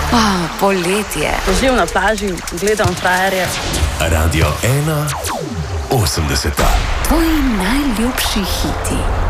Poletje. Ležim na plaži, gledam frajerje. Radio 1, 80. Tvoji najljubši hiti.